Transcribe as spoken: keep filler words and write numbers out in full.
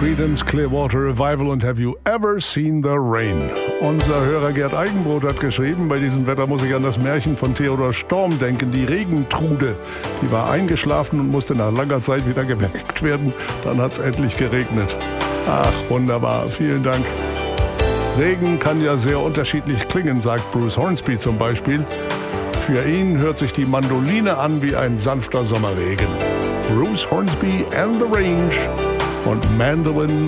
Creedence Clearwater Revival und Have You Ever Seen the Rain? Unser Hörer Gerd Eigenbrot hat geschrieben, bei diesem Wetter muss ich an das Märchen von Theodor Storm denken, die Regentrude. Die war eingeschlafen und musste nach langer Zeit wieder geweckt werden. Dann hat es endlich geregnet. Ach, wunderbar. Vielen Dank. Regen kann ja sehr unterschiedlich klingen, sagt Bruce Hornsby zum Beispiel. Für ihn hört sich die Mandoline an wie ein sanfter Sommerregen. Bruce Hornsby and the Range und Mandolin